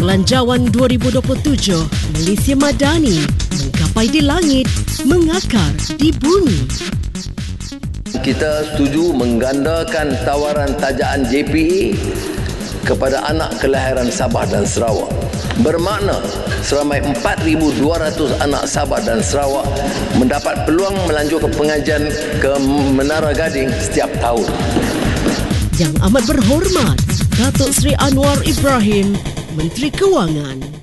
Belanjawan 2027 Malaysia Madani menggapai di langit, mengakar di bumi. Kita setuju menggandakan tawaran tajaan JPE kepada anak kelahiran Sabah dan Sarawak. Bermakna seramai 4,200 anak Sabah dan Sarawak mendapat peluang melanjutkan pengajian ke Menara Gading setiap tahun. Yang amat berhormat Datuk Seri Anwar Ibrahim, Menteri Kewangan.